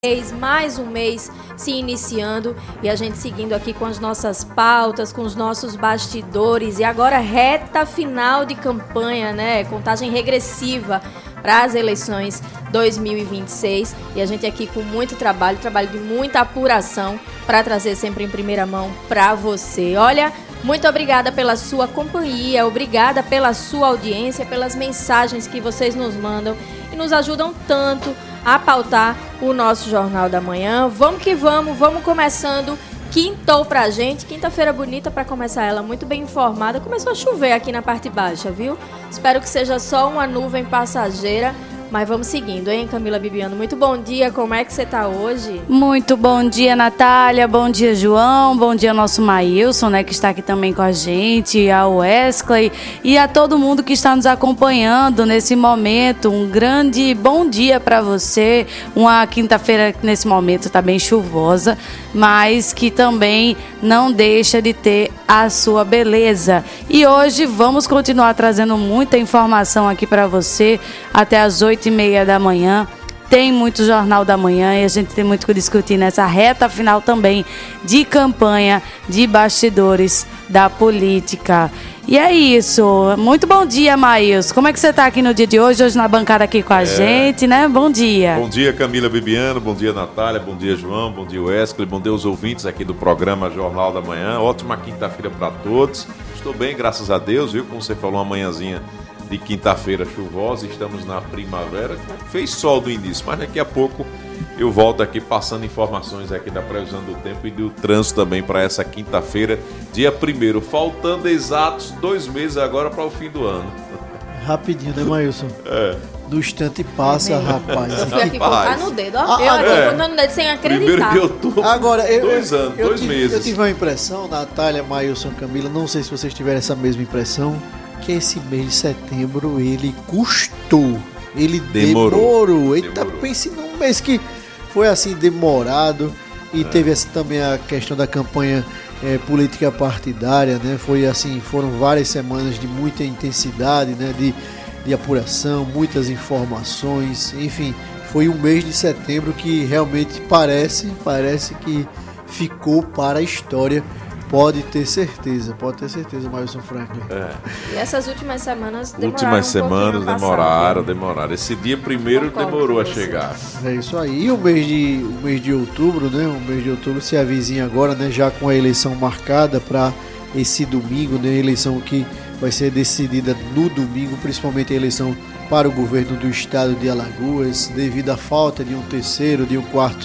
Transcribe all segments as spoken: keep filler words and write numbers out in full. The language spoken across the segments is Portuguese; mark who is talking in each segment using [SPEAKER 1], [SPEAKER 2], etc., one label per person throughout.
[SPEAKER 1] Mais um mês se iniciando e a gente seguindo aqui com as nossas pautas, com os nossos bastidores e agora reta final de campanha, né? Contagem regressiva para as eleições dois mil e vinte e seis e a gente aqui com muito trabalho, trabalho de muita apuração para trazer sempre em primeira mão para você. Olha, muito obrigada pela sua companhia, obrigada pela sua audiência, pelas mensagens que vocês nos mandam e nos ajudam tanto a pautar o nosso Jornal da Manhã. Vamos que vamos, vamos começando. Quintou pra gente, quinta-feira bonita pra começar ela, muito bem informada. Começou a chover aqui na parte baixa, viu? Espero que seja só uma nuvem passageira, mas vamos seguindo, hein, Camila Bibiano? Muito bom dia, como é que você tá hoje?
[SPEAKER 2] Muito bom dia, Natália, bom dia, João, bom dia nosso Maílson, né, que está aqui também com a gente, a Wesley e a todo mundo que está nos acompanhando nesse momento. Um grande bom dia para você, uma quinta-feira que nesse momento está bem chuvosa, mas que também não deixa de ter a sua beleza. E hoje vamos continuar trazendo muita informação aqui para você até as oito e meia da manhã. Tem muito Jornal da Manhã e a gente tem muito que discutir nessa reta final também de campanha, de bastidores da política. E é isso. Muito bom dia, Maílson. Como é que você está aqui no dia de hoje? Hoje na bancada aqui com a é. gente, né? Bom dia.
[SPEAKER 3] Bom dia, Camila Bibiano. Bom dia, Natália. Bom dia, João. Bom dia, Wesley. Bom dia aos ouvintes aqui do programa Jornal da Manhã. Ótima quinta-feira para todos. Estou bem, graças a Deus, viu? Como você falou, uma manhãzinha de quinta-feira chuvosa, estamos na primavera, fez sol do início, mas daqui a pouco eu volto aqui passando informações aqui da previsão do tempo e do trânsito também para essa quinta-feira, dia primeiro, faltando exatos dois meses agora para o fim do ano.
[SPEAKER 4] Rapidinho, né, Maílson?
[SPEAKER 3] É.
[SPEAKER 4] Do instante passa, rapaz.
[SPEAKER 1] Você fica aqui contar no dedo, ó.
[SPEAKER 4] Ah,
[SPEAKER 1] eu aqui
[SPEAKER 3] é.
[SPEAKER 1] contando no dedo sem acreditar.
[SPEAKER 3] Primeiro de outubro,
[SPEAKER 4] Agora, eu,
[SPEAKER 3] dois anos,
[SPEAKER 4] eu,
[SPEAKER 3] dois
[SPEAKER 4] eu
[SPEAKER 3] meses.
[SPEAKER 4] Eu tive uma impressão, Natália, Maílson, Camila, não sei se vocês tiveram essa mesma impressão, que esse mês de setembro ele custou, ele demorou. demorou. Eita, demorou. Pense num mês que foi assim demorado e é. teve essa, também a questão da campanha é, política partidária, né? Foi assim, foram várias semanas de muita intensidade, né? De, de apuração, muitas informações, enfim, foi um mês de setembro que realmente parece, parece que ficou para a história. Pode ter certeza, pode ter certeza, Maílson Franklin.
[SPEAKER 3] É.
[SPEAKER 1] E essas últimas semanas demoraram
[SPEAKER 3] Últimas
[SPEAKER 1] um
[SPEAKER 3] semanas
[SPEAKER 1] passar,
[SPEAKER 3] demoraram,
[SPEAKER 1] né?
[SPEAKER 3] demoraram. Esse dia primeiro
[SPEAKER 1] Concordo
[SPEAKER 3] demorou a
[SPEAKER 1] com você.
[SPEAKER 3] chegar.
[SPEAKER 4] É isso aí. E o mês de, o mês de outubro, né? O mês de outubro se avizinha agora, né? Já com a eleição marcada para esse domingo, né? A eleição que vai ser decidida no domingo, principalmente a eleição para o governo do estado de Alagoas, devido à falta de um terceiro, de um quarto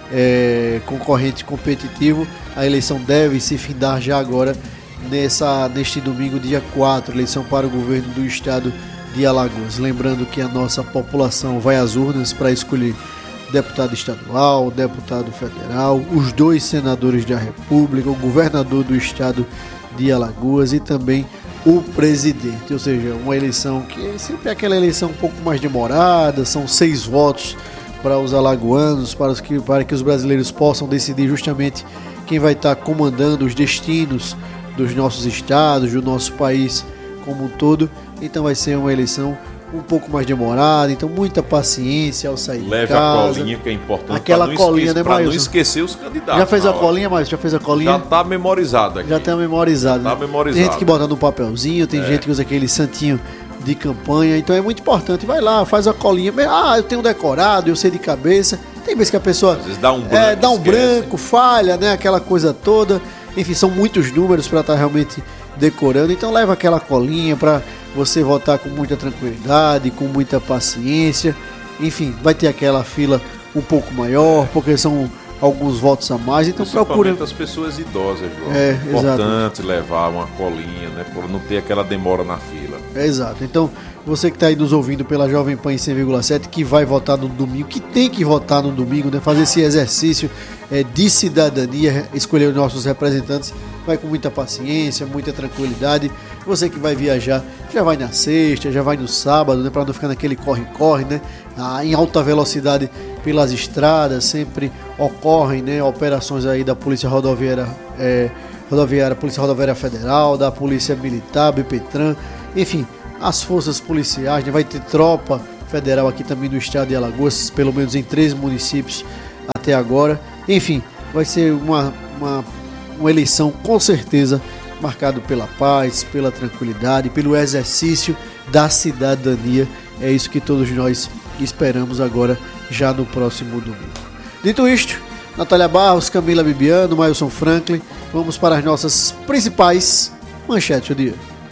[SPEAKER 4] É, concorrente competitivo. A eleição deve se findar já agora nessa, neste domingo, dia quatro, eleição para o governo do estado de Alagoas. Lembrando que a nossa população vai às urnas para escolher deputado estadual, deputado federal, os dois senadores da República, o governador do estado de Alagoas e também o presidente. Ou seja, uma eleição que é sempre aquela eleição um pouco mais demorada, são seis votos para os alagoanos, para, os que, para que os brasileiros possam decidir justamente quem vai estar comandando os destinos dos nossos estados, do nosso país como um todo. Então vai ser uma eleição um pouco mais demorada, então muita paciência ao sair
[SPEAKER 3] Leve
[SPEAKER 4] de casa.
[SPEAKER 3] Leve a colinha, que é importante,
[SPEAKER 4] aquela
[SPEAKER 3] para
[SPEAKER 4] colinha, né,
[SPEAKER 3] não esquecer os candidatos.
[SPEAKER 4] Já fez a colinha, mas já fez a colinha?
[SPEAKER 3] Já está memorizado aqui.
[SPEAKER 4] Já está memorizado.
[SPEAKER 3] Já tá
[SPEAKER 4] né?
[SPEAKER 3] memorizado.
[SPEAKER 4] Tem gente que bota no papelzinho, tem é. gente que usa aquele santinho de campanha, então é muito importante. Vai lá, faz a colinha. Ah, eu tenho decorado, eu sei de cabeça. Tem vezes que a pessoa
[SPEAKER 3] às vezes dá um branco,
[SPEAKER 4] é, dá um
[SPEAKER 3] esquece.
[SPEAKER 4] branco, falha, né? Aquela coisa toda. Enfim, são muitos números para estar realmente decorando. Então leva aquela colinha para você votar com muita tranquilidade, com muita paciência. Enfim, vai ter aquela fila um pouco maior, porque são alguns votos a mais, então procura
[SPEAKER 3] as pessoas idosas, João.
[SPEAKER 4] É,
[SPEAKER 3] é importante
[SPEAKER 4] exato.
[SPEAKER 3] levar uma colinha, né, por não ter aquela demora na fila.
[SPEAKER 4] É, exato. Então, você que está aí nos ouvindo pela Jovem Pan em cem vírgula sete, que vai votar no domingo, que tem que votar no domingo, né, fazer esse exercício é, de cidadania, escolher os nossos representantes, vai com muita paciência, muita tranquilidade. Você que vai viajar, já vai na sexta, já vai no sábado, né, para não ficar naquele corre-corre, né, ah, em alta velocidade pelas estradas, sempre ocorrem, né, operações aí da Polícia Rodoviária, é, Rodoviária, Polícia Rodoviária Federal, da Polícia Militar, BPTran, enfim, as forças policiais, né, vai ter tropa federal aqui também no estado de Alagoas, pelo menos em três municípios até agora. Enfim, vai ser uma, uma, uma eleição com certeza marcada pela paz, pela tranquilidade, pelo exercício da cidadania. É isso que todos nós esperamos agora, já no próximo domingo. Dito isto, Natália Barros, Camila Bibiano, Mailson Franklin, vamos para as nossas principais manchetes do dia.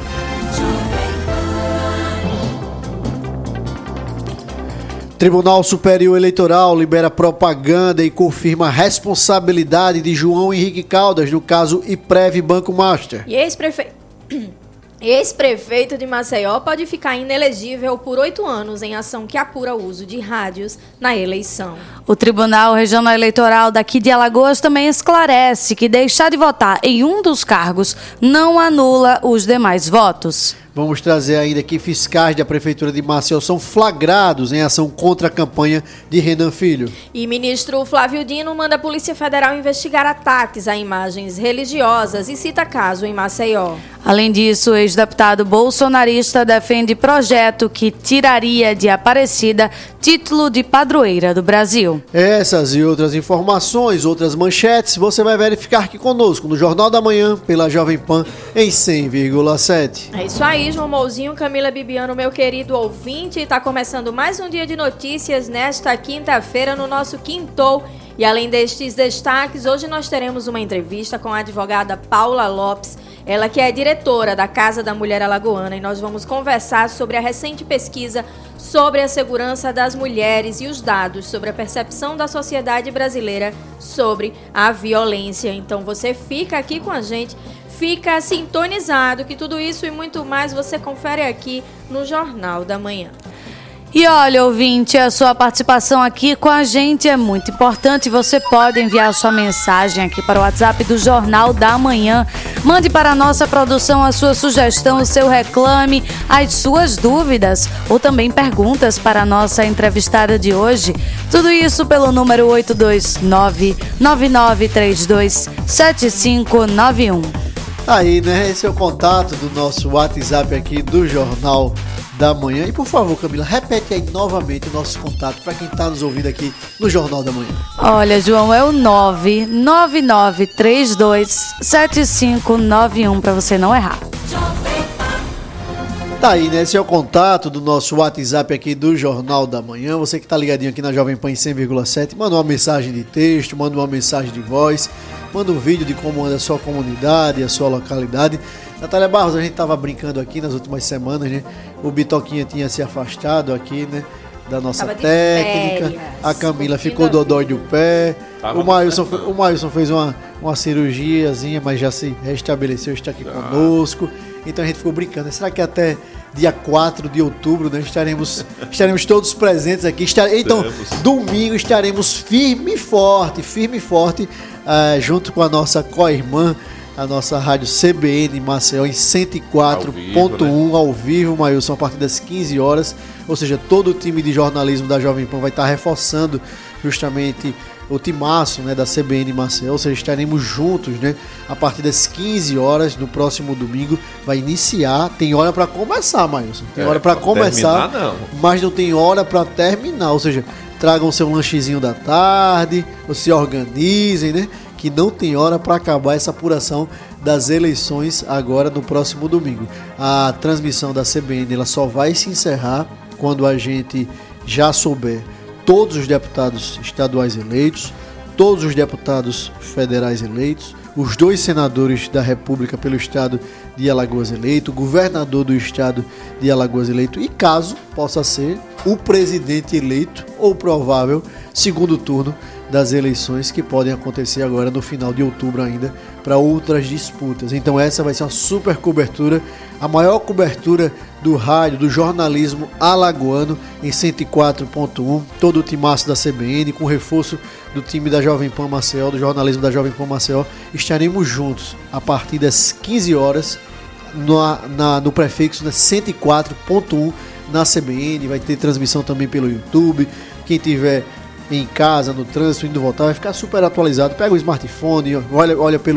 [SPEAKER 4] Tribunal Superior Eleitoral libera propaganda e confirma a responsabilidade de João Henrique Caldas no caso Iprev Banco Master.
[SPEAKER 1] E ex-prefeito... Ex-prefeito de Maceió pode ficar inelegível por oito anos em ação que apura o uso de rádios na eleição.
[SPEAKER 2] O Tribunal Regional Eleitoral daqui de Alagoas também esclarece que deixar de votar em um dos cargos não anula os demais votos.
[SPEAKER 4] Vamos trazer ainda que fiscais da Prefeitura de Maceió são flagrados em ação contra a campanha de Renan Filho.
[SPEAKER 1] E ministro Flávio Dino manda a Polícia Federal investigar ataques a imagens religiosas e cita caso em Maceió.
[SPEAKER 2] Além disso, o ex-deputado bolsonarista defende projeto que tiraria de Aparecida título de padroeira do Brasil.
[SPEAKER 4] Essas e outras informações, outras manchetes, você vai verificar aqui conosco no Jornal da Manhã, pela Jovem Pan, em cem vírgula sete.
[SPEAKER 1] É isso aí, João Mouzinho, Camila Bibiano, meu querido ouvinte. Está começando mais um dia de notícias nesta quinta-feira no nosso Quintou. E além destes destaques, hoje nós teremos uma entrevista com a advogada Paula Lopes, ela que é diretora da Casa da Mulher Alagoana, e nós vamos conversar sobre a recente pesquisa sobre a segurança das mulheres e os dados sobre a percepção da sociedade brasileira sobre a violência. Então você fica aqui com a gente, fica sintonizado, que tudo isso e muito mais você confere aqui no Jornal da Manhã.
[SPEAKER 2] E olha, ouvinte, a sua participação aqui com a gente é muito importante. Você pode enviar sua mensagem aqui para o WhatsApp do Jornal da Manhã. Mande para a nossa produção a sua sugestão, o seu reclame, as suas dúvidas ou também perguntas para a nossa entrevistada de hoje. Tudo isso pelo número oito dois nove, nove nove três dois, sete cinco nove um.
[SPEAKER 4] Aí, né? Esse é o contato do nosso WhatsApp aqui do Jornal da Manhã. E por favor, Camila, repete aí novamente o nosso contato para quem está nos ouvindo aqui no Jornal da Manhã.
[SPEAKER 2] Olha, João, é o nove nove nove três dois, sete cinco nove um para você não errar.
[SPEAKER 4] Tá aí, né? Esse é o contato do nosso WhatsApp aqui do Jornal da Manhã. Você que tá ligadinho aqui na Jovem Pan em cem vírgula sete, manda uma mensagem de texto, manda uma mensagem de voz, manda um vídeo de como anda a sua comunidade, a sua localidade. Natália Barros, a gente tava brincando aqui nas últimas semanas, né? O Bitoquinha tinha se afastado aqui, né? Da nossa técnica. Férias, a Camila ficou dodói do pé. Tava o Mailson, o Mailson fez uma, uma cirurgiazinha, mas já se restabeleceu, está aqui ah. conosco. Então a gente ficou brincando. Será que até dia quatro de outubro, né, estaremos, estaremos todos presentes aqui? Estar... Então, domingo estaremos firme e forte, firme e forte, uh, junto com a nossa co-irmã, a nossa rádio C B N Maceió, em cento e quatro ponto um, ao vivo, Mailson, a partir das quinze horas. Ou seja, todo o time de jornalismo da Jovem Pan vai estar reforçando justamente o timaço, né, da C B N Maceió. Ou seja, estaremos juntos, né, a partir das quinze horas no próximo domingo. Vai iniciar, tem hora para começar, Mailson. Tem é, hora para começar, não. Mas não tem hora para terminar. Ou seja, tragam seu lanchezinho da tarde, ou se organizem, né? Que não tem hora para acabar essa apuração das eleições agora no próximo domingo. A transmissão da C B N ela só vai se encerrar quando a gente já souber todos os deputados estaduais eleitos, todos os deputados federais eleitos, os dois senadores da República pelo estado de Alagoas eleito, o governador do estado de Alagoas eleito e, caso possa ser, o presidente eleito ou provável segundo turno das eleições que podem acontecer agora no final de outubro ainda para outras disputas. Então essa vai ser uma super cobertura, a maior cobertura do rádio, do jornalismo alagoano em cento e quatro ponto um, todo o timaço da C B N, com reforço do time da Jovem Pan Maceió, do jornalismo da Jovem Pan Maceió. Estaremos juntos a partir das quinze horas no, na, no prefixo, né, cento e quatro ponto um na C B N. Vai ter transmissão também pelo YouTube. Quem tiver em casa, no trânsito, indo voltar, vai ficar super atualizado. Pega o smartphone, olha, olha pelo,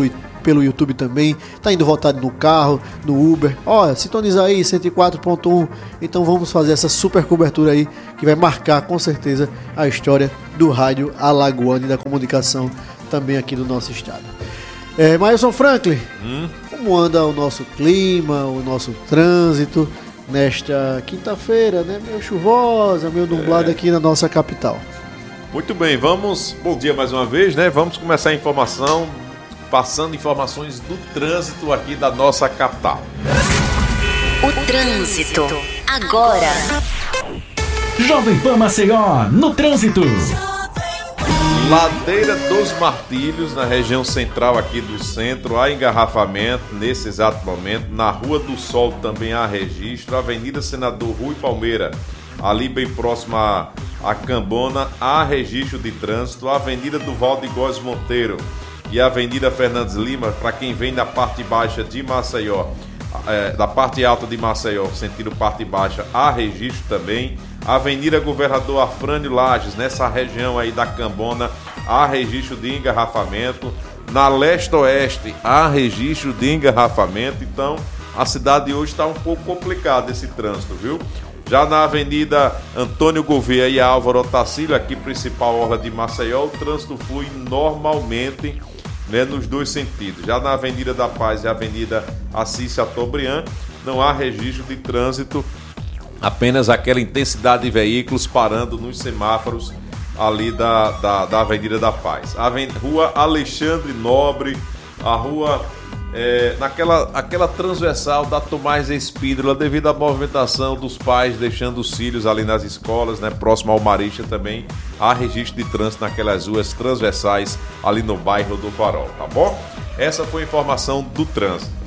[SPEAKER 4] pelo YouTube também. Tá indo votar no carro, no Uber. Ó, sintoniza aí, cento e quatro ponto um. Então vamos fazer essa super cobertura aí, que vai marcar com certeza a história do rádio alagoano e da comunicação também aqui do nosso estado. É, Mailson Franklin, hum? como anda o nosso clima, o nosso trânsito nesta quinta-feira, né? Meio chuvosa, meio nublada é. aqui na nossa capital.
[SPEAKER 3] Muito bem, vamos, bom dia mais uma vez, né? Vamos começar a informação, passando informações do trânsito aqui da nossa capital.
[SPEAKER 5] O trânsito, agora.
[SPEAKER 6] Jovem Pan Maceió, no trânsito.
[SPEAKER 3] Ladeira dos Martílios, na região central aqui do centro, há engarrafamento nesse exato momento. Na Rua do Sol também há registro. Avenida Senador Rui Palmeira, ali bem próximo a, a Cambona, há registro de trânsito. A Avenida do Valde Góes Monteiro e a Avenida Fernandes Lima, para quem vem da parte baixa de Maceió, é, da parte alta de Maceió, sentido parte baixa, há registro também. Avenida Governador Afrânio Lages, nessa região aí da Cambona, há registro de engarrafamento. Na leste-oeste, há registro de engarrafamento. Então, a cidade hoje está um pouco complicada esse trânsito, viu? Já na Avenida Antônio Gouveia e Álvaro Otacílio, aqui principal orla de Maceió, o trânsito flui normalmente, né, nos dois sentidos. Já na Avenida da Paz e Avenida Assis Chateaubriand, não há registro de trânsito, apenas aquela intensidade de veículos parando nos semáforos ali da, da, da Avenida da Paz. A Rua Alexandre Nobre, a rua é, naquela aquela transversal da Tomás Espíndola, devido à movimentação dos pais deixando os filhos ali nas escolas, né, próximo ao Marista também, há registro de trânsito naquelas ruas transversais ali no bairro do Farol, tá bom? Essa foi a informação do trânsito.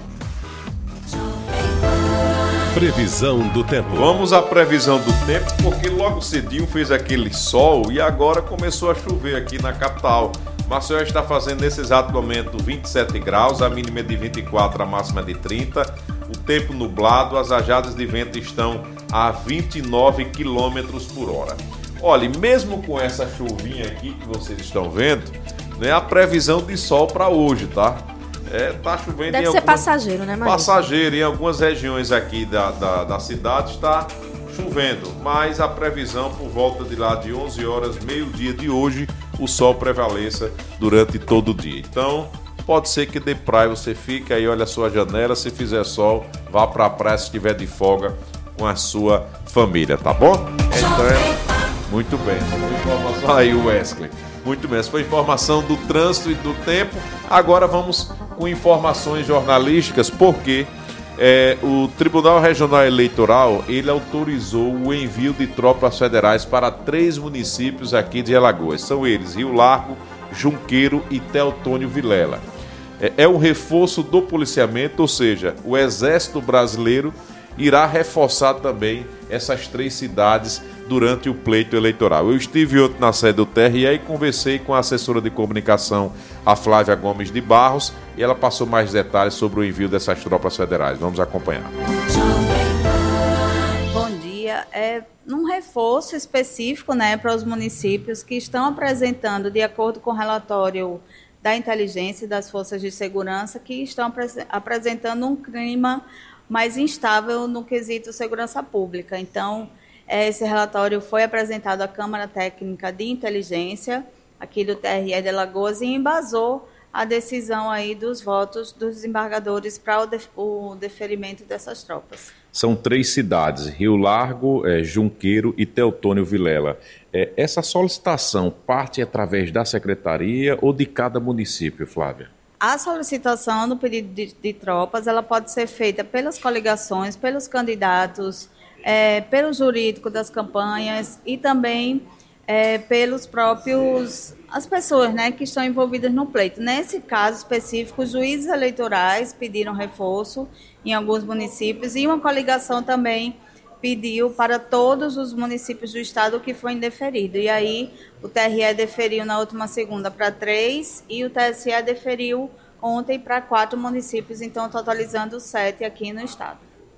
[SPEAKER 6] Previsão do tempo.
[SPEAKER 3] Vamos à previsão do tempo, porque logo cedinho fez aquele sol e agora começou a chover aqui na capital. Maceió está fazendo nesse exato momento vinte e sete graus, a mínima é de vinte e quatro, a máxima é de trinta. O tempo nublado, as rajadas de vento estão a vinte e nove quilômetros por hora. Olha, mesmo com essa chuvinha aqui que vocês estão vendo, né, a previsão de sol para hoje, tá? É, tá chovendo.
[SPEAKER 1] Deve
[SPEAKER 3] em
[SPEAKER 1] ser
[SPEAKER 3] algumas...
[SPEAKER 1] passageiro, né, Maria?
[SPEAKER 3] Passageiro, em algumas regiões aqui da, da, da cidade está chovendo, mas a previsão por volta de lá de onze horas, meio-dia de hoje, o sol prevaleça durante todo o dia. Então, pode ser que de praia você fique aí, olha a sua janela, se fizer sol, vá para a praia se estiver de folga com a sua família, tá bom? Então, é... muito bem, informação aí, Wesley. Muito bem, essa foi a informação do trânsito e do tempo. Agora vamos com informações jornalísticas, porque é, o Tribunal Regional Eleitoral, ele autorizou o envio de tropas federais para três municípios aqui de Alagoas. São eles, Rio Largo, Junqueiro e Teotônio Vilela. É, é um reforço do policiamento, ou seja, o Exército Brasileiro irá reforçar também essas três cidades durante o pleito eleitoral. Eu estive ontem na sede do T R E e conversei com a assessora de comunicação, a Flávia Gomes de Barros, e ela passou mais detalhes sobre o envio dessas tropas federais. Vamos acompanhar.
[SPEAKER 7] Bom dia. É um reforço específico, né, para os municípios que estão apresentando, de acordo com o relatório da inteligência e das forças de segurança, que estão apresentando um clima mais instável no quesito segurança pública. Então, esse relatório foi apresentado à Câmara Técnica de Inteligência, aqui do T R E de Alagoas, e embasou a decisão aí dos votos dos desembargadores para o, def- o deferimento dessas tropas.
[SPEAKER 3] São três cidades, Rio Largo, é, Junqueiro e Teotônio Vilela. É, essa solicitação parte através da secretaria ou de cada município, Flávia?
[SPEAKER 7] A solicitação no pedido de, de tropas, ela pode ser feita pelas coligações, pelos candidatos, é, pelo jurídico das campanhas e também é, pelos próprios, as pessoas, né, que estão envolvidas no pleito. Nesse caso específico, os juízes eleitorais pediram reforço em alguns municípios e uma coligação também pediu para todos os municípios do estado o que foi indeferido. E aí o T R E deferiu na última segunda para três e o T S E deferiu ontem para quatro municípios, então totalizando sete aqui no estado.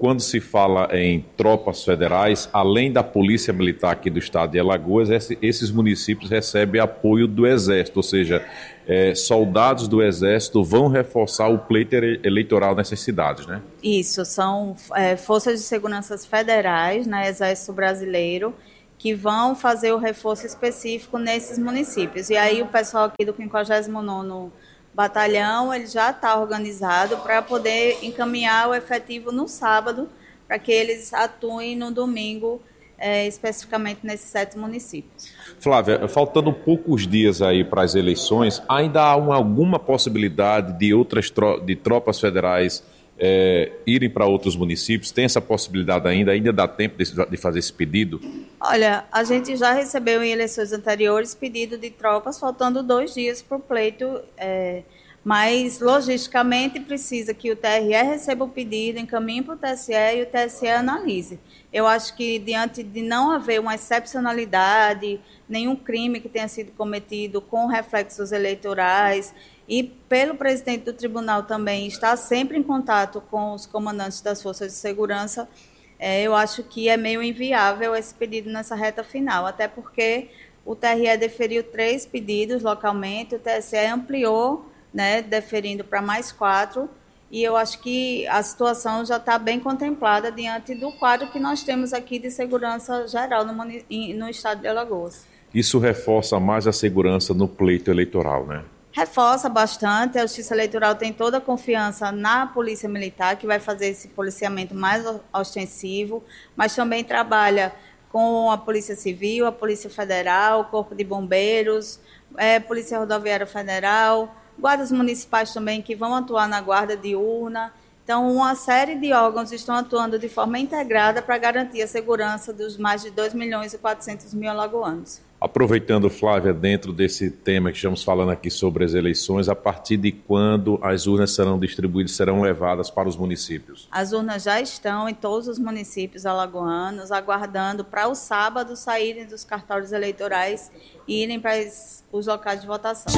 [SPEAKER 3] quando se fala em tropas federais, além da Polícia Militar aqui do estado de Alagoas, esses municípios recebem apoio do Exército, ou seja, é, soldados do Exército vão reforçar o pleito eleitoral nessas cidades, né?
[SPEAKER 7] Isso, são é, forças de segurança federais, né, Exército Brasileiro, que vão fazer o reforço específico nesses municípios. E aí o pessoal aqui do quinquagésimo nono Batalhão, ele já está organizado para poder encaminhar o efetivo no sábado, para que eles atuem no domingo, é, especificamente nesses sete municípios.
[SPEAKER 3] Flávia, faltando poucos dias aí para as eleições, ainda há uma, alguma possibilidade de outras tro- de tropas federais É, irem para outros municípios? Tem essa possibilidade ainda? Ainda dá tempo de, de fazer esse pedido?
[SPEAKER 7] Olha, a gente já recebeu em eleições anteriores pedido de tropas, faltando dois dias para o pleito, é, mas logisticamente precisa que o T R E receba o pedido, encaminhe para o T S E e o T S E analise. Eu acho que diante de não haver uma excepcionalidade, nenhum crime que tenha sido cometido com reflexos eleitorais, e pelo presidente do tribunal também estar sempre em contato com os comandantes das forças de segurança, é, eu acho que é meio inviável esse pedido nessa reta final, até porque o T R E deferiu três pedidos localmente, o T S E ampliou, né, deferindo para mais quatro, e eu acho que a situação já está bem contemplada diante do quadro que nós temos aqui de segurança geral no, no estado de Alagoas.
[SPEAKER 3] Isso reforça mais a segurança no pleito eleitoral, né?
[SPEAKER 7] Reforça bastante, a Justiça Eleitoral tem toda a confiança na Polícia Militar, que vai fazer esse policiamento mais ostensivo, mas também trabalha com a Polícia Civil, a Polícia Federal, o Corpo de Bombeiros, é, Polícia Rodoviária Federal, guardas municipais também que vão atuar na guarda de urna. Então, uma série de órgãos estão atuando de forma integrada para garantir a segurança dos mais de dois milhões e quatrocentos mil alagoanos.
[SPEAKER 3] Aproveitando, Flávia, dentro desse tema que estamos falando aqui sobre as eleições, a partir de quando as urnas serão distribuídas, serão levadas para os municípios?
[SPEAKER 7] As urnas já estão em todos os municípios alagoanos, aguardando para o sábado saírem dos cartórios eleitorais e irem para os locais de votação.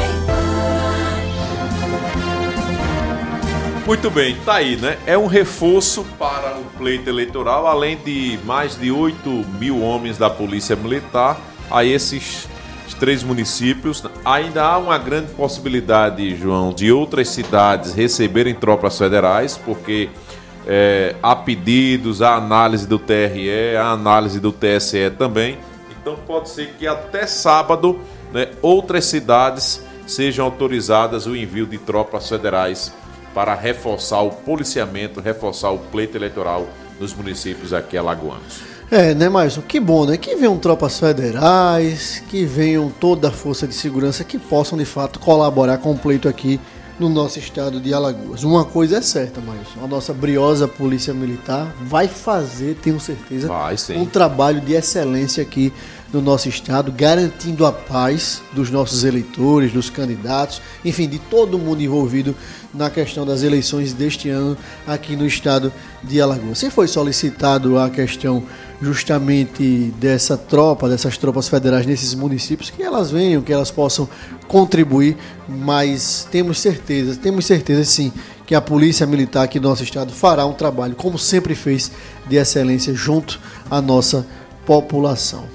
[SPEAKER 3] Muito bem, tá aí, né? É um reforço para o pleito eleitoral, além de mais de oito mil homens da Polícia Militar, a esses três municípios. Ainda há uma grande possibilidade, João, de outras cidades receberem tropas federais, porque é, há pedidos, há análise do T R E, há análise do T S E também. Então pode ser que até sábado, né, outras cidades sejam autorizadas o envio de tropas federais para reforçar o policiamento, reforçar o pleito eleitoral nos municípios aqui alagoanos.
[SPEAKER 4] É, né, Mailson? Que bom, né? Que venham tropas federais, que venham toda a força de segurança que possam, de fato, colaborar com o pleito aqui no nosso estado de Alagoas. Uma coisa é certa, Mailson, a nossa briosa Polícia Militar vai fazer, tenho certeza,
[SPEAKER 3] vai, sim,
[SPEAKER 4] um trabalho de excelência aqui no nosso estado, garantindo a paz dos nossos eleitores, dos candidatos, enfim, de todo mundo envolvido na questão das eleições deste ano aqui no estado de Alagoas. Se foi solicitado a questão justamente dessa tropa, dessas tropas federais nesses municípios, que elas venham, que elas possam contribuir, mas temos certeza, temos certeza sim, que a Polícia Militar aqui do nosso estado fará um trabalho, como sempre fez, de excelência junto à nossa população.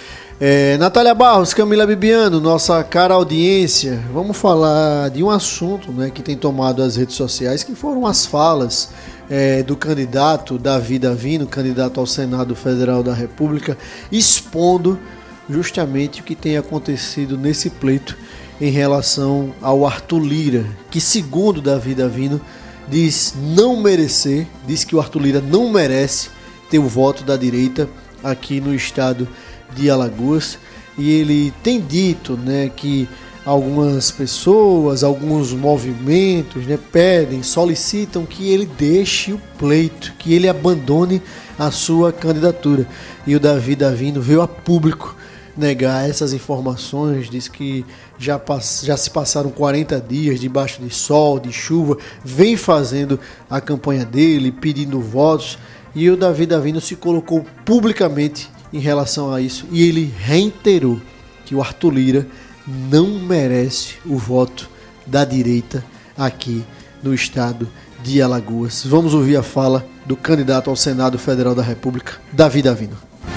[SPEAKER 4] É, Natália Barros, Camila Bibiano, nossa cara audiência, vamos falar de um assunto, né, que tem tomado as redes sociais, que foram as falas é, do candidato Davi Davino, candidato ao Senado Federal da República, expondo justamente o que tem acontecido nesse pleito em relação ao Arthur Lira, que segundo Davi Davino diz não merecer, diz que o Arthur Lira não merece ter o voto da direita aqui no estado de Alagoas, e ele tem dito, né, que algumas pessoas, alguns movimentos, né, pedem, solicitam que ele deixe o pleito, que ele abandone a sua candidatura. E o Davi Davino veio a público negar essas informações, diz que já, pass- já se passaram quarenta dias debaixo de sol, de chuva, vem fazendo a campanha dele, pedindo votos, e o Davi Davino se colocou publicamente em relação a isso, e ele reiterou que o Arthur Lira não merece o voto da direita aqui no estado de Alagoas. Vamos ouvir a fala do candidato ao Senado Federal da República, Davi Davino.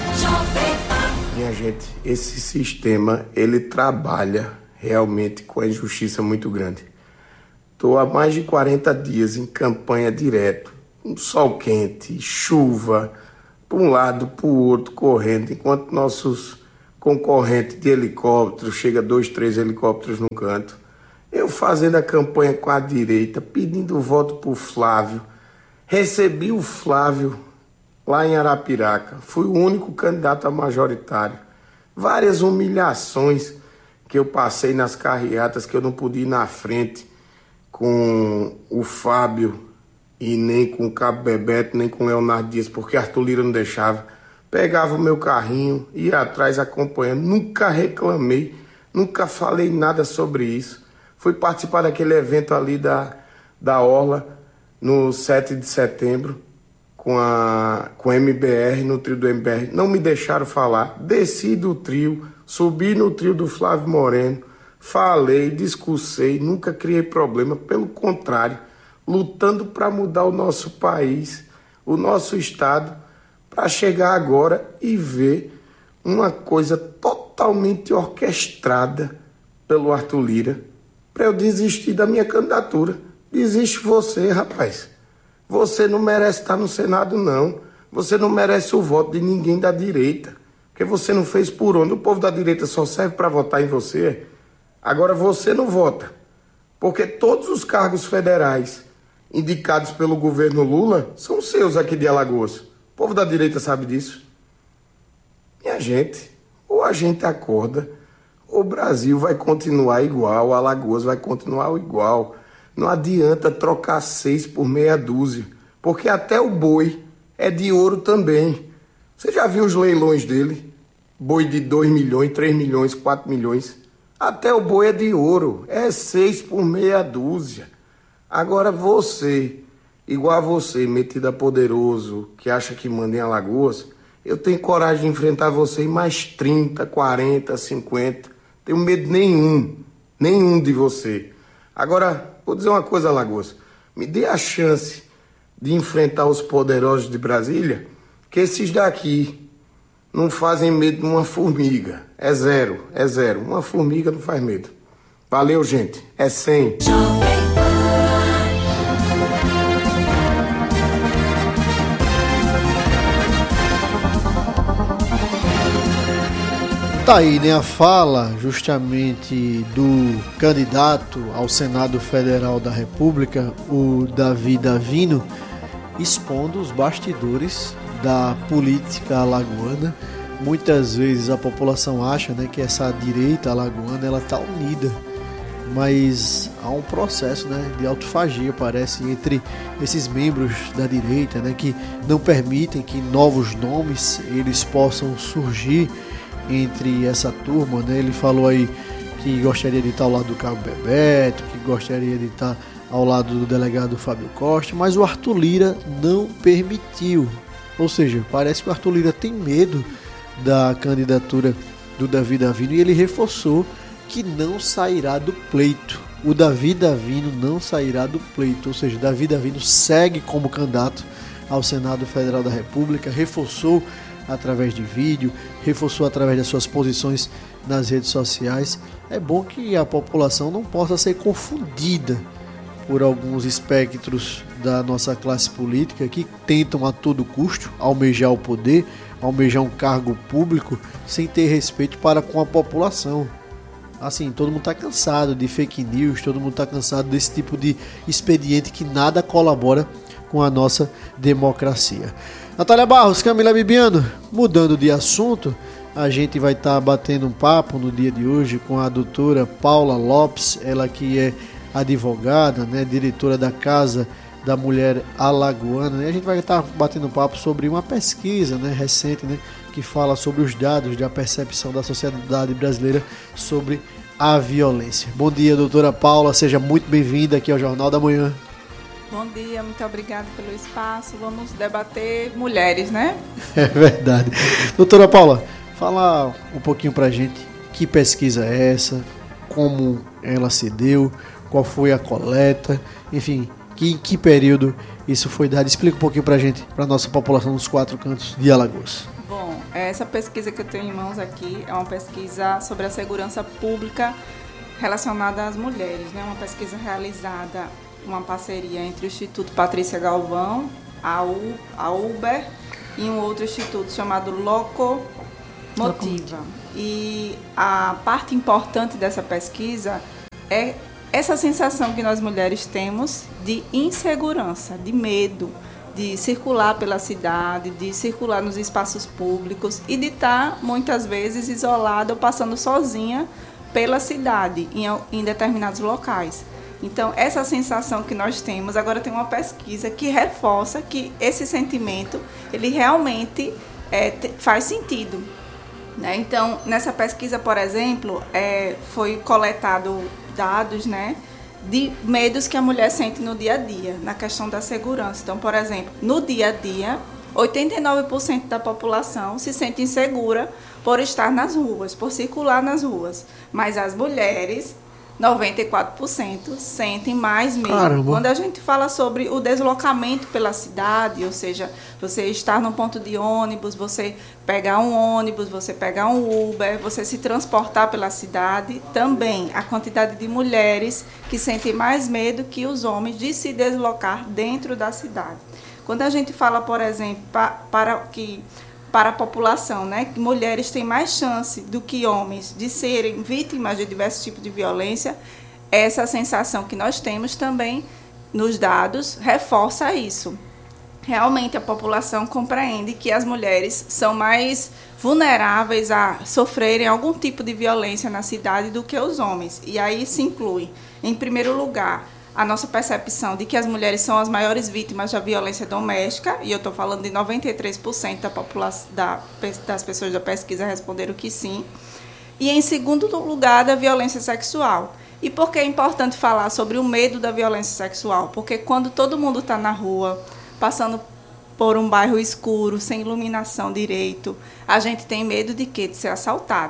[SPEAKER 8] Minha gente, esse sistema, ele trabalha realmente com a injustiça muito grande. Estou há mais de quarenta dias em campanha direto, um sol quente, chuva, para um lado, para o outro, correndo, enquanto nossos concorrentes de helicóptero, chega dois, três helicópteros no canto. Eu fazendo a campanha com a direita, pedindo voto para o Flávio. Recebi o Flávio lá em Arapiraca. Fui o único candidato a majoritário. Várias humilhações que eu passei nas carreatas, que eu não podia ir na frente com o Fábio e nem com o Cabo Bebeto, nem com o Leonardo Dias, porque Arthur Lira não deixava. Pegava o meu carrinho, ia atrás acompanhando. Nunca reclamei, nunca falei nada sobre isso. Fui participar daquele evento ali da, da Orla, no sete de setembro, com a com M B R, no trio do M B R. Não me deixaram falar. Desci do trio, subi no trio do Flávio Moreno, falei, discursei, nunca criei problema. Pelo contrário, lutando para mudar o nosso país, o nosso estado, para chegar agora e ver uma coisa totalmente orquestrada pelo Arthur Lira, para eu desistir da minha candidatura. Desiste você, rapaz. Você não merece estar no Senado, não. Você não merece o voto de ninguém da direita, porque você não fez por onde. O povo da direita só serve para votar em você. Agora você não vota, porque todos os cargos federais indicados pelo governo Lula são seus aqui de Alagoas. O povo da direita sabe disso. Minha gente, ou a gente acorda, o Brasil vai continuar igual, Alagoas vai continuar igual. Não adianta trocar seis por meia dúzia, porque até o boi é de ouro também. Você já viu os leilões dele? Boi de dois milhões, três milhões, quatro milhões. Até o boi é de ouro, é seis por meia dúzia. Agora você, igual a você, metido a poderoso, que acha que manda em Alagoas, eu tenho coragem de enfrentar você em mais trinta, quarenta, cinquenta. Tenho medo nenhum, nenhum de você. Agora, vou dizer uma coisa, Alagoas. Me dê a chance de enfrentar os poderosos de Brasília, que esses daqui não fazem medo de uma formiga. É zero, é zero. Uma formiga não faz medo. Valeu, gente. É cem.
[SPEAKER 4] Tá aí, né, a fala justamente do candidato ao Senado Federal da República, o Davi Davino, expondo os bastidores da política alagoana. Muitas vezes a população acha, né, que essa direita alagoana ela tá unida, mas há um processo, né, de autofagia, parece, entre esses membros da direita, né, que não permitem que novos nomes eles possam surgir entre essa turma, né? Ele falou aí que gostaria de estar ao lado do Cabo Bebeto, que gostaria de estar ao lado do delegado Fábio Costa, mas o Arthur Lira não permitiu. Ou seja, parece que o Arthur Lira tem medo da candidatura do Davi Davino e ele reforçou que não sairá do pleito. O Davi Davino não sairá do pleito, ou seja, Davi Davino segue como candidato ao Senado Federal da República, reforçou através de vídeo, reforçou através das suas posições nas redes sociais. É bom que a população não possa ser confundida por alguns espectros da nossa classe política que tentam a todo custo almejar o poder, almejar um cargo público sem ter respeito para com a população. Assim, todo mundo está cansado de fake news, todo mundo está cansado desse tipo de expediente que nada colabora com a nossa democracia. Natália Barros, Camila Bibiano, mudando de assunto, a gente vai estar tá batendo um papo no dia de hoje com a doutora Paula Lopes, ela que é advogada, né, diretora da Casa da Mulher Alagoana, né, a gente vai estar tá batendo um papo sobre uma pesquisa, né, recente, né, que fala sobre os dados da percepção da sociedade brasileira sobre a violência. Bom dia, doutora Paula, seja muito bem-vinda aqui ao Jornal da Manhã.
[SPEAKER 9] Bom dia, muito obrigada pelo espaço. Vamos debater mulheres, né?
[SPEAKER 4] É verdade. Doutora Paula, fala um pouquinho pra gente que pesquisa é essa, como ela se deu, qual foi a coleta, enfim, que em que período isso foi dado? Explica um pouquinho pra gente, pra nossa população dos quatro cantos de Alagoas.
[SPEAKER 9] Bom, essa pesquisa que eu tenho em mãos aqui é uma pesquisa sobre a segurança pública relacionada às mulheres, né? Uma pesquisa realizada, uma parceria entre o Instituto Patrícia Galvão, a, U, a Uber e um outro instituto chamado Locomotiva. E a parte importante dessa pesquisa é essa sensação que nós mulheres temos de insegurança, de medo, de circular pela cidade, de circular nos espaços públicos e de estar, muitas vezes, isolada ou passando sozinha pela cidade, em, em determinados locais. Então, essa sensação que nós temos, agora tem uma pesquisa que reforça que esse sentimento, ele realmente é, te, faz sentido. Né? Então, nessa pesquisa, por exemplo, é, foi coletado dados, né, de medos que a mulher sente no dia a dia, na questão da segurança. Então, por exemplo, no dia a dia, oitenta e nove por cento da população se sente insegura por estar nas ruas, por circular nas ruas. Mas as mulheres, noventa e quatro por cento, sentem mais medo. Caramba. Quando a gente fala sobre o deslocamento pela cidade, ou seja, você estar num ponto de ônibus, você pegar um ônibus, você pegar um Uber, você se transportar pela cidade, também a quantidade de mulheres que sentem mais medo que os homens de se deslocar dentro da cidade. Quando a gente fala, por exemplo, pa, para que para a população, né, que mulheres têm mais chance do que homens de serem vítimas de diversos tipos de violência, essa sensação que nós temos também nos dados reforça isso. Realmente a população compreende que as mulheres são mais vulneráveis a sofrerem algum tipo de violência na cidade do que os homens. E aí se inclui, em primeiro lugar, a nossa percepção de que as mulheres são as maiores vítimas da violência doméstica, e eu estou falando de noventa e três por cento da população, da, das pessoas da pesquisa responderam que sim. E, em segundo lugar, da violência sexual. E por que é importante falar sobre o medo da violência sexual? Porque quando todo mundo está na rua, passando por um bairro escuro, sem iluminação direito, a gente tem medo de quê? De ser assaltado.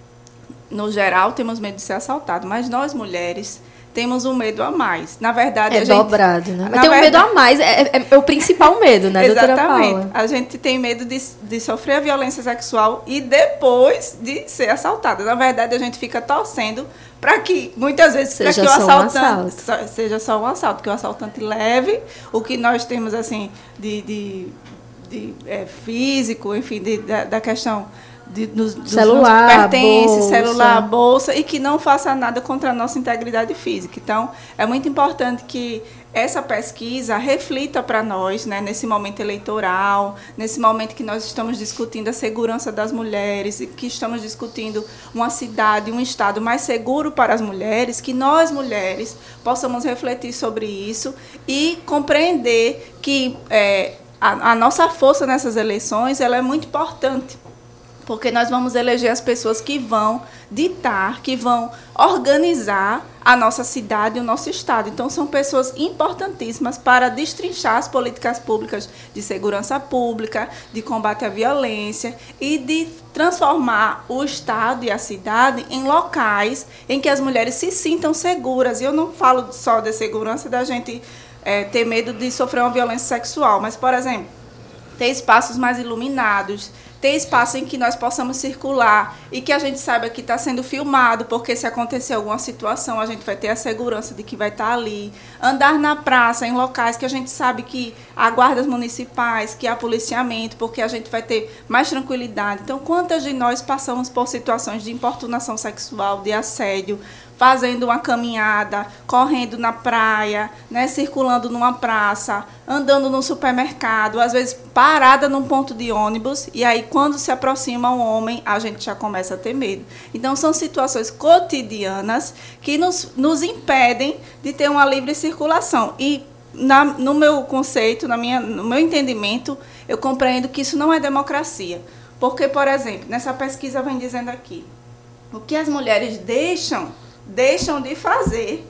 [SPEAKER 9] No geral, temos medo de ser assaltado, mas nós, mulheres, temos um medo a mais. Na verdade,
[SPEAKER 1] é
[SPEAKER 9] a gente...
[SPEAKER 1] dobrado, né? Mas
[SPEAKER 9] Na
[SPEAKER 1] tem um
[SPEAKER 9] verdade...
[SPEAKER 1] medo a mais, é, é, é o principal medo, né, doutora Paula?
[SPEAKER 9] Exatamente. A gente tem medo de, de sofrer a violência sexual e depois de ser assaltada. Na verdade, a gente fica torcendo para que, muitas vezes, para que o assaltante... Um assalto. Seja só um assalto, que o assaltante leve o que nós temos, assim, de, de, de é, físico, enfim, de, da, da questão... De, dos, dos
[SPEAKER 1] celular,
[SPEAKER 9] pertences,
[SPEAKER 1] bolsa.
[SPEAKER 9] celular, bolsa, e que não faça nada contra a nossa integridade física. Então, é muito importante que essa pesquisa reflita para nós, né, nesse momento eleitoral, nesse momento que nós estamos discutindo a segurança das mulheres, e que estamos discutindo uma cidade, um estado mais seguro para as mulheres, que nós, mulheres, possamos refletir sobre isso e compreender que é, a, a nossa força nessas eleições ela é muito importante. Porque nós vamos eleger as pessoas que vão ditar, que vão organizar a nossa cidade e o nosso estado. Então, são pessoas importantíssimas para destrinchar as políticas públicas de segurança pública, de combate à violência e de transformar o estado e a cidade em locais em que as mulheres se sintam seguras. E eu não falo só de segurança da gente é, ter medo de sofrer uma violência sexual, mas, por exemplo, ter espaços mais iluminados, ter espaço em que nós possamos circular e que a gente saiba que está sendo filmado, porque se acontecer alguma situação, a gente vai ter a segurança de que vai estar ali. Andar na praça, em locais que a gente sabe que há guardas municipais, que há policiamento, porque a gente vai ter mais tranquilidade. Então, quantas de nós passamos por situações de importunação sexual, de assédio, fazendo uma caminhada, correndo na praia, né, circulando numa praça, andando no supermercado, às vezes parada num ponto de ônibus, e aí quando se aproxima um homem, a gente já começa a ter medo. Então, são situações cotidianas que nos, nos impedem de ter uma livre circulação. E, na, no meu conceito, na minha, no meu entendimento, eu compreendo que isso não é democracia. Porque, por exemplo, nessa pesquisa vem dizendo aqui, o que as mulheres deixam deixam de fazer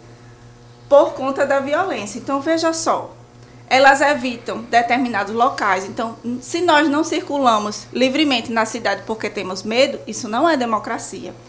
[SPEAKER 9] por conta da violência. Então, veja só, elas evitam determinados locais. Então, se nós não circulamos livremente na cidade porque temos medo, isso não é democracia.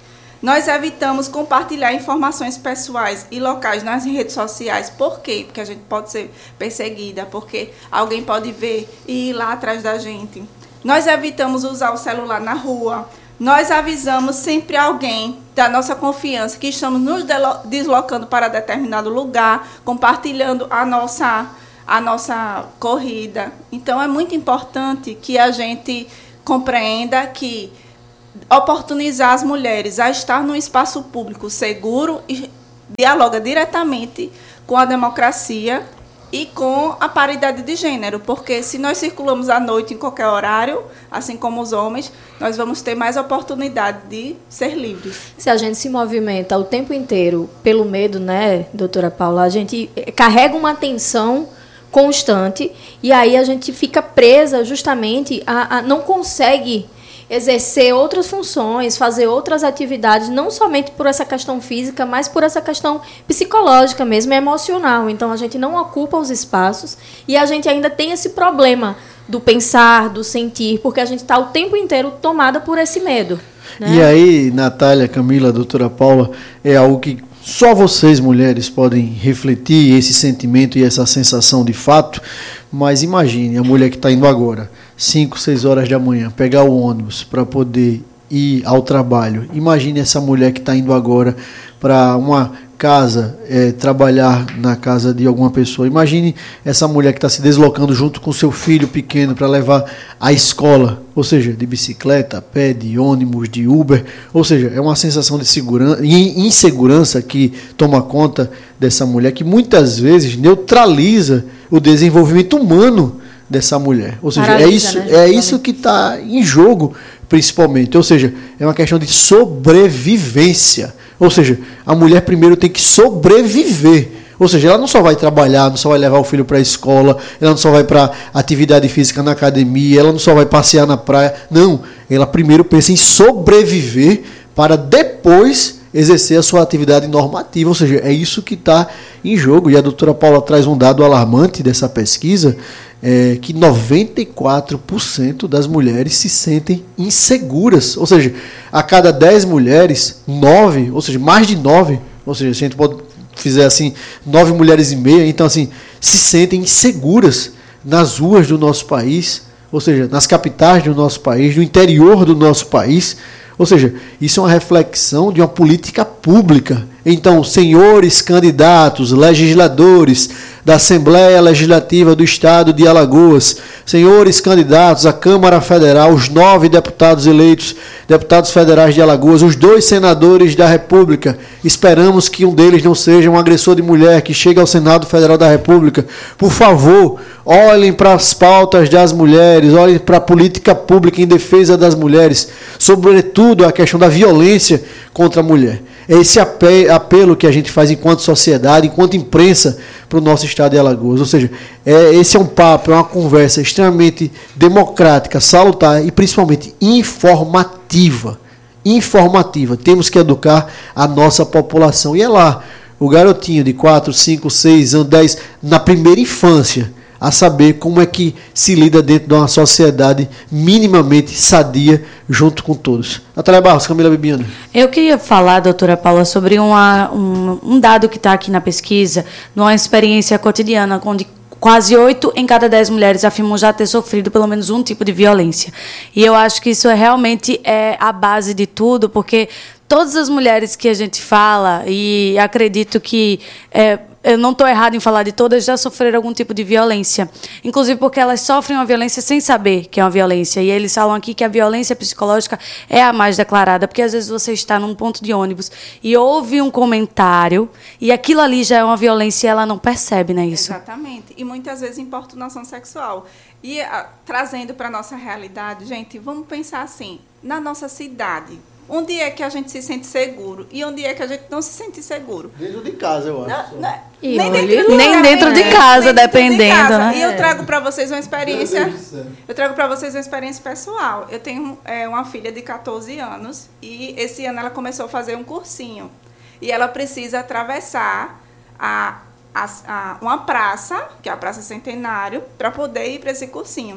[SPEAKER 9] Nós evitamos compartilhar informações pessoais e locais nas redes sociais. Por quê? Porque a gente pode ser perseguida, porque alguém pode ver e ir lá atrás da gente. Nós evitamos usar o celular na rua. Nós avisamos sempre alguém da nossa confiança que estamos nos deslocando para determinado lugar, compartilhando a nossa, a nossa corrida. Então, é muito importante que a gente compreenda que oportunizar as mulheres a estar num espaço público seguro e dialoga diretamente com a democracia e com a paridade de gênero, porque se nós circulamos à noite em qualquer horário, assim como os homens, nós vamos ter mais oportunidade de ser livres.
[SPEAKER 1] Se a gente se movimenta o tempo inteiro pelo medo, né, doutora Paula, a gente carrega uma tensão constante e aí a gente fica presa justamente, a, a não consegue exercer outras funções, fazer outras atividades, não somente por essa questão física, mas por essa questão psicológica mesmo, emocional. Então, a gente não ocupa os espaços e a gente ainda tem esse problema do pensar, do sentir, porque a gente está o tempo inteiro tomada por esse medo. Né?
[SPEAKER 4] E aí, Natália, Camila, doutora Paula, é algo que só vocês, mulheres, podem refletir esse sentimento e essa sensação de fato, mas imagine a mulher que está indo agora, cinco, seis horas da manhã, pegar o ônibus para poder ir ao trabalho. Imagine essa mulher que está indo agora para uma casa, é, trabalhar na casa de alguma pessoa. Imagine essa mulher que está se deslocando junto com seu filho pequeno para levar à escola, ou seja, de bicicleta, a pé, de ônibus, de Uber, ou seja, é uma sensação de segurança e insegurança que toma conta dessa mulher, que muitas vezes neutraliza o desenvolvimento humano dessa mulher. Ou seja, Paralisa, é isso, né, é isso que está em jogo, principalmente. Ou seja, é uma questão de sobrevivência. Ou seja, a mulher primeiro tem que sobreviver. Ou seja, ela não só vai trabalhar, não só vai levar o filho para a escola, ela não só vai para atividade física na academia, ela não só vai passear na praia. Não, ela primeiro pensa em sobreviver para depois exercer a sua atividade normativa. Ou seja, é isso que está em jogo. E a doutora Paula traz um dado alarmante dessa pesquisa, é que noventa e quatro por cento das mulheres se sentem inseguras. Ou seja, a cada dez mulheres, nove, ou seja, mais de nove, ou seja, se a gente pode fizer assim, nove mulheres e meia, então assim, se sentem inseguras nas ruas do nosso país, ou seja, nas capitais do nosso país, no interior do nosso país. Ou seja, isso é uma reflexão de uma política pública. Então, senhores candidatos, legisladores da Assembleia Legislativa do Estado de Alagoas, senhores candidatos à Câmara Federal, os nove deputados eleitos, deputados federais de Alagoas, os dois senadores da República, esperamos que um deles não seja um agressor de mulher que chegue ao Senado Federal da República. Por favor, olhem para as pautas das mulheres, olhem para a política pública em defesa das mulheres, sobretudo a questão da violência contra a mulher. É esse apelo que a gente faz enquanto sociedade, enquanto imprensa, para o nosso estado de Alagoas. Ou seja, é, esse é um papo, é uma conversa extremamente democrática, salutar e principalmente informativa. Informativa. Temos que educar a nossa população. E é lá, o garotinho de quatro, cinco, seis anos, dez, na primeira infância, a saber como é que se lida dentro de uma sociedade minimamente sadia junto com todos. Natália Barros, Camila Bibiano.
[SPEAKER 2] Eu queria falar, doutora Paula, sobre uma, um, um dado que está aqui na pesquisa, numa experiência cotidiana, onde quase oito em cada dez mulheres afirmam já ter sofrido pelo menos um tipo de violência. E eu acho que isso é realmente é a base de tudo, porque todas as mulheres que a gente fala, e acredito que é, eu não estou errado em falar de todas, já sofreram algum tipo de violência. Inclusive porque elas sofrem uma violência sem saber que é uma violência. E eles falam aqui que a violência psicológica é a mais declarada, porque às vezes você está num ponto de ônibus e ouve um comentário e aquilo ali já é uma violência e ela não percebe, não é isso?
[SPEAKER 9] Exatamente. E muitas vezes importunação sexual. E a, trazendo para a nossa realidade, gente, vamos pensar assim, na nossa cidade, onde é que a gente se sente seguro e onde é que a gente não se sente seguro?
[SPEAKER 4] Dentro de casa, eu acho.
[SPEAKER 9] Não, não,
[SPEAKER 2] nem, dentro de, nem dentro de casa, nem dependendo. De casa. Né?
[SPEAKER 9] E eu trago para vocês uma experiência. Eu trago para vocês uma experiência pessoal. Eu tenho é, uma filha de catorze anos e esse ano ela começou a fazer um cursinho. E ela precisa atravessar a, a, a, uma praça, que é a Praça Centenário, para poder ir para esse cursinho.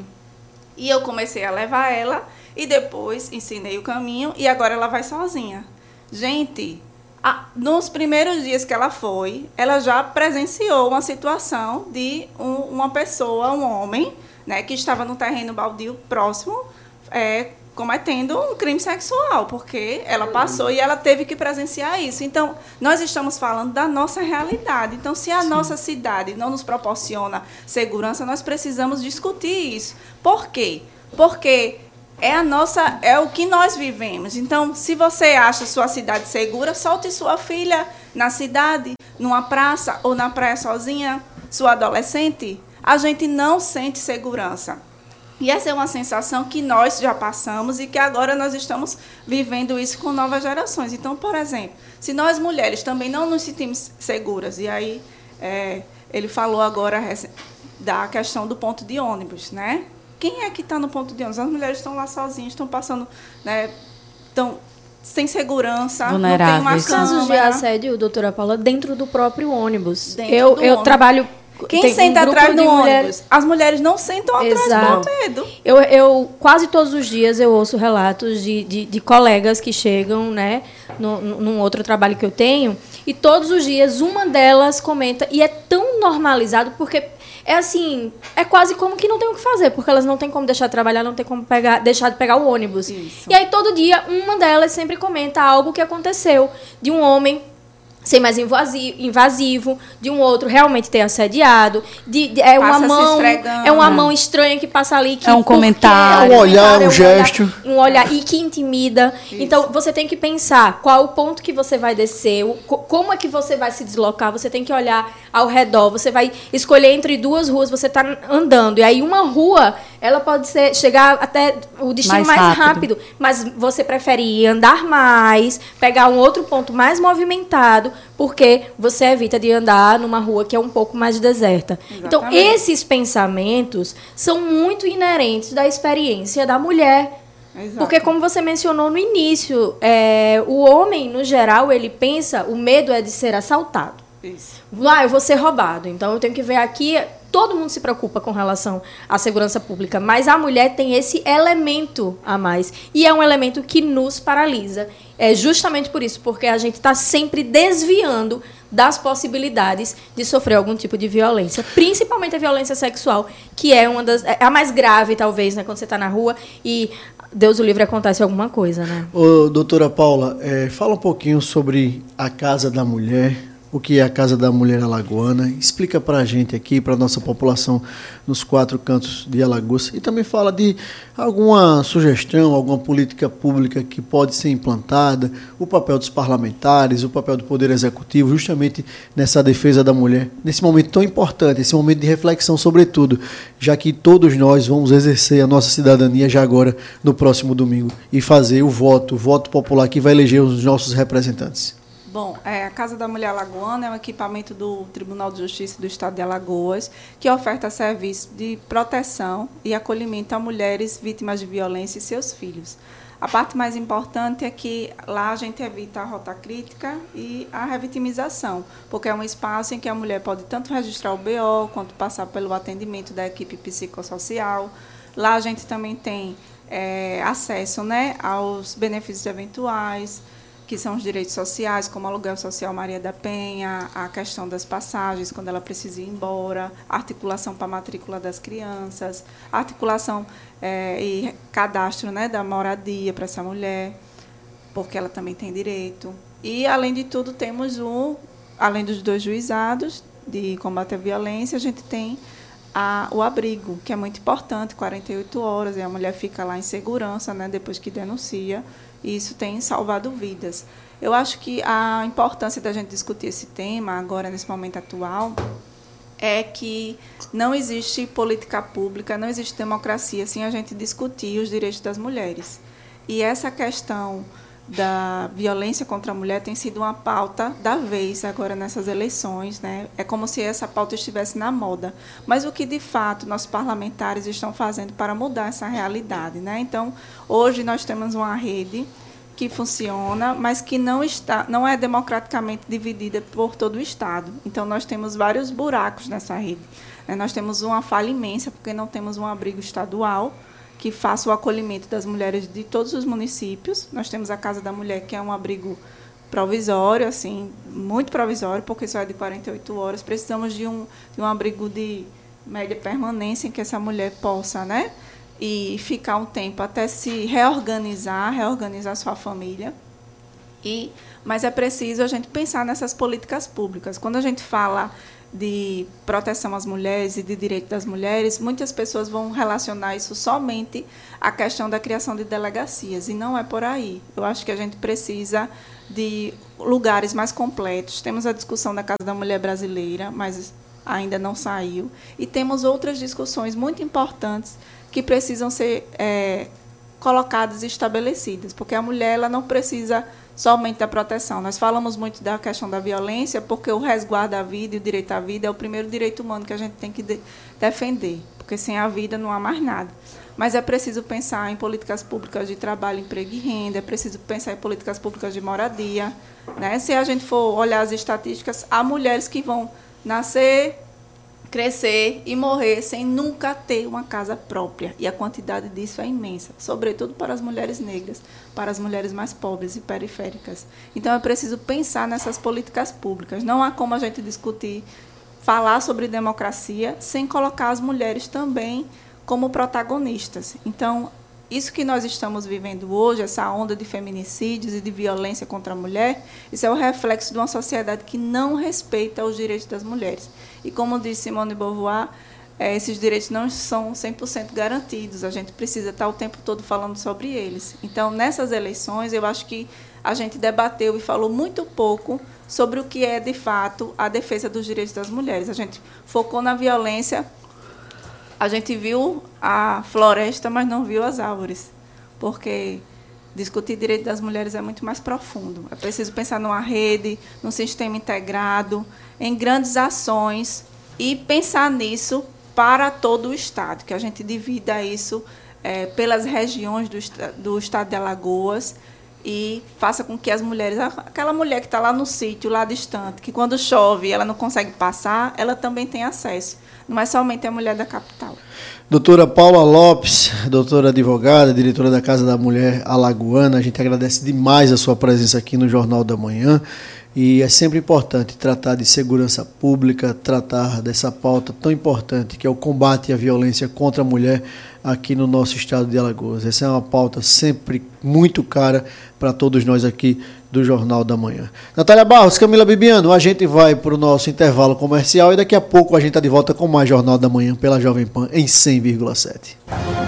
[SPEAKER 9] E eu comecei a levar ela e depois ensinei o caminho e agora ela vai sozinha. Gente, a, nos primeiros dias que ela foi, ela já presenciou uma situação de um, uma pessoa, um homem, né, que estava no terreno baldio próximo, é, cometendo um crime sexual, porque ela passou e ela teve que presenciar isso. Então, nós estamos falando da nossa realidade. Então, se a Sim. nossa cidade não nos proporciona segurança, nós precisamos discutir isso. Por quê? Porque é a nossa, é o que nós vivemos. Então, se você acha sua cidade segura, solte sua filha na cidade, numa praça ou na praia sozinha, sua adolescente. A gente não sente segurança. E essa é uma sensação que nós já passamos e que agora nós estamos vivendo isso com novas gerações. Então, por exemplo, se nós mulheres também não nos sentimos seguras, e aí é, ele falou agora da questão do ponto de ônibus, né? Quem é que está no ponto de ônibus? As mulheres estão lá sozinhas, estão passando, né, estão sem segurança,
[SPEAKER 2] vulneráveis.
[SPEAKER 9] Não tem uma
[SPEAKER 1] casos de assédio, doutora Paula, dentro do próprio ônibus.
[SPEAKER 9] Dentro
[SPEAKER 1] eu
[SPEAKER 9] do
[SPEAKER 1] eu
[SPEAKER 9] ônibus.
[SPEAKER 1] trabalho...
[SPEAKER 9] Quem
[SPEAKER 1] Tem
[SPEAKER 9] senta
[SPEAKER 1] um
[SPEAKER 9] atrás do ônibus?
[SPEAKER 1] Mulheres...
[SPEAKER 9] As mulheres não sentam atrás
[SPEAKER 1] Exato.
[SPEAKER 9] por medo.
[SPEAKER 1] Eu, eu, quase todos os dias eu ouço relatos de, de, de colegas que chegam, né, no, num outro trabalho que eu tenho, e todos os dias uma delas comenta, e é tão normalizado, porque é assim, é quase como que não tem o que fazer, porque elas não têm como deixar de trabalhar, não tem como pegar, deixar de pegar o ônibus. Isso. E aí todo dia uma delas sempre comenta algo que aconteceu de um homem ser mais invasivo, invasivo, de um outro realmente ter assediado, de, de, é uma mão, é uma mão estranha que passa ali, que
[SPEAKER 2] é um comentário,
[SPEAKER 4] é um olhar, um
[SPEAKER 1] um
[SPEAKER 4] gesto,
[SPEAKER 1] olhar, um olhar e que intimida. Isso. Então você tem que pensar qual o ponto que você vai descer, o, como é que você vai se deslocar. Você tem que olhar ao redor. Você vai escolher entre duas ruas. Você está andando e aí uma rua ela pode ser chegar até o destino mais, mais rápido. rápido, mas você prefere ir andar mais, pegar um outro ponto mais movimentado, porque você evita de andar numa rua que é um pouco mais deserta. Exatamente. Então, esses pensamentos são muito inerentes da experiência da mulher. Exato. Porque, como você mencionou no início, é, o homem, no geral, ele pensa, o medo é de ser assaltado. Isso. Ah, eu vou ser roubado, então eu tenho que ver aqui... Todo mundo se preocupa com relação à segurança pública, mas a mulher tem esse elemento a mais. E é um elemento que nos paralisa. É justamente por isso, porque a gente está sempre desviando das possibilidades de sofrer algum tipo de violência, principalmente a violência sexual, que é uma das, é a mais grave, talvez, né, quando você está na rua e Deus o livre acontece alguma coisa, né?
[SPEAKER 4] Ô, doutora Paula, é, fala um pouquinho sobre a Casa da Mulher. O que é a Casa da Mulher Alagoana? Explica para a gente aqui, para a nossa população nos quatro cantos de Alagoas. E também fala de alguma sugestão, alguma política pública que pode ser implantada, o papel dos parlamentares, o papel do Poder Executivo, justamente nessa defesa da mulher, nesse momento tão importante, esse momento de reflexão, sobretudo, já que todos nós vamos exercer a nossa cidadania já agora, no próximo domingo, e fazer o voto, o voto popular que vai eleger os nossos representantes.
[SPEAKER 9] Bom, é, a Casa da Mulher Alagoana é um equipamento do Tribunal de Justiça do Estado de Alagoas que oferta serviço de proteção e acolhimento a mulheres vítimas de violência e seus filhos. A parte mais importante é que lá a gente evita a rota crítica e a revitimização, porque é um espaço em que a mulher pode tanto registrar o B O quanto passar pelo atendimento da equipe psicossocial. Lá a gente também tem é, acesso, né, aos benefícios eventuais, que são os direitos sociais, como aluguel social Maria da Penha, a questão das passagens, quando ela precisa ir embora, articulação para a matrícula das crianças, articulação é, e cadastro, né, da moradia para essa mulher, porque ela também tem direito. E, além de tudo, temos um, além dos dois juizados de combate à violência, a gente tem a, o abrigo, que é muito importante, quarenta e oito horas, e a mulher fica lá em segurança, né, depois que denuncia. E isso tem salvado vidas. Eu acho que a importância da gente discutir esse tema, agora, nesse momento atual, é que não existe política pública, não existe democracia sem a gente discutir os direitos das mulheres. E essa questão da violência contra a mulher tem sido uma pauta da vez agora nessas eleições, né? É como se essa pauta estivesse na moda. Mas o que, de fato, nossos parlamentares estão fazendo para mudar essa realidade, né? Então, hoje nós temos uma rede que funciona, mas que não, está, não é democraticamente dividida por todo o Estado. Então, nós temos vários buracos nessa rede. Nós temos uma falha imensa, porque não temos um abrigo estadual que faça o acolhimento das mulheres de todos os municípios. Nós temos a Casa da Mulher, que é um abrigo provisório, assim, muito provisório, porque só é de quarenta e oito horas. Precisamos de um, de um abrigo de média permanência em que essa mulher possa, né, e ficar um tempo até se reorganizar, reorganizar sua família. E, mas é preciso a gente pensar nessas políticas públicas. Quando a gente fala de proteção às mulheres e de direito das mulheres, muitas pessoas vão relacionar isso somente à questão da criação de delegacias, e não é por aí. Eu acho que a gente precisa de lugares mais completos. Temos a discussão da Casa da Mulher Brasileira, mas ainda não saiu, e temos outras discussões muito importantes que precisam ser é, colocadas e estabelecidas, porque a mulher ela não precisa somente da proteção. Nós falamos muito da questão da violência, porque o resguardo da vida e o direito à vida é o primeiro direito humano que a gente tem que de- defender, porque sem a vida não há mais nada. Mas é preciso pensar em políticas públicas de trabalho, emprego e renda, é preciso pensar em políticas públicas de moradia, né? Se a gente for olhar as estatísticas, há mulheres que vão nascer, crescer e morrer sem nunca ter uma casa própria. E a quantidade disso é imensa, sobretudo para as mulheres negras, para as mulheres mais pobres e periféricas. Então, é preciso pensar nessas políticas públicas. Não há como a gente discutir, falar sobre democracia, sem colocar as mulheres também como protagonistas. Então, isso que nós estamos vivendo hoje, essa onda de feminicídios e de violência contra a mulher, isso é o reflexo de uma sociedade que não respeita os direitos das mulheres. E, como disse Simone de Beauvoir, eh, esses direitos não são cem por cento garantidos, a gente precisa estar o tempo todo falando sobre eles. Então, nessas eleições, eu acho que a gente debateu e falou muito pouco sobre o que é, de fato, a defesa dos direitos das mulheres. A gente focou na violência. A gente viu a floresta, mas não viu as árvores, porque discutir direito das mulheres é muito mais profundo. É preciso pensar numa rede, num sistema integrado, em grandes ações e pensar nisso para todo o Estado, que a gente divida isso é, pelas regiões do, do Estado de Alagoas e faça com que as mulheres, aquela mulher que está lá no sítio, lá distante, que quando chove ela não consegue passar, ela também tem acesso. Não é somente a mulher da capital.
[SPEAKER 4] Doutora Paula Lopes, doutora advogada, diretora da Casa da Mulher Alagoana, a gente agradece demais a sua presença aqui no Jornal da Manhã. E é sempre importante tratar de segurança pública, tratar dessa pauta tão importante que é o combate à violência contra a mulher aqui no nosso estado de Alagoas. Essa é uma pauta sempre muito cara para todos nós aqui do Jornal da Manhã. Natália Barros, Camila Bibiano, a gente vai para o nosso intervalo comercial e daqui a pouco a gente está de volta com mais Jornal da Manhã pela Jovem Pan em cem vírgula sete.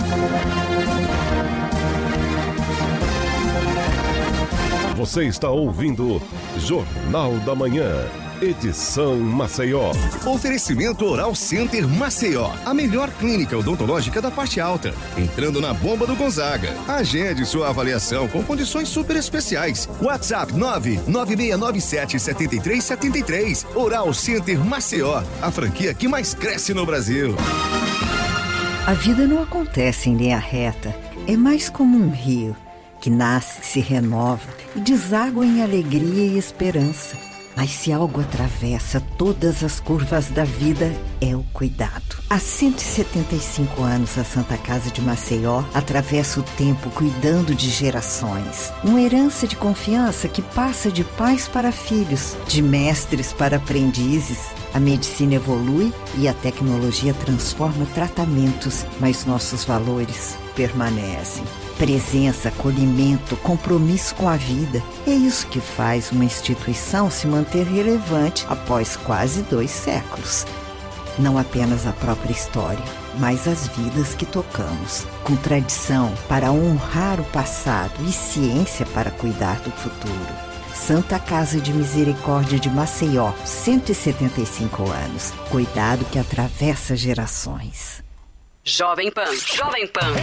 [SPEAKER 6] Você está ouvindo Jornal da Manhã, edição Maceió.
[SPEAKER 10] Oferecimento Oral Center Maceió, a melhor clínica odontológica da parte alta. Entrando na bomba do Gonzaga. Agende sua avaliação com condições super especiais. WhatsApp nove nove seis nove sete sete três sete três. Oral Center Maceió, a franquia que mais cresce no Brasil.
[SPEAKER 11] A vida não acontece em linha reta. É mais como um rio que nasce, se renova e deságua em alegria e esperança. Mas se algo atravessa todas as curvas da vida, é o cuidado. Há cento e setenta e cinco anos, a Santa Casa de Maceió atravessa o tempo cuidando de gerações. Uma herança de confiança que passa de pais para filhos, de mestres para aprendizes. A medicina evolui e a tecnologia transforma tratamentos, mas nossos valores permanecem. Presença, acolhimento, compromisso com a vida. É isso que faz uma instituição se manter relevante após quase dois séculos. Não apenas a própria história, mas as vidas que tocamos. Com tradição para honrar o passado e ciência para cuidar do futuro. Santa Casa de Misericórdia de Maceió, cento e setenta e cinco anos. Cuidado que atravessa gerações.
[SPEAKER 5] Jovem Pan. Jovem Pan.